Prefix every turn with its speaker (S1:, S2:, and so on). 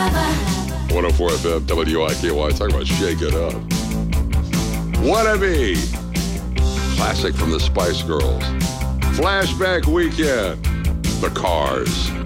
S1: 104 FM WIKY. Talk about shake it up. Wanna Be. Classic from the Spice Girls. Flashback Weekend. The Cars.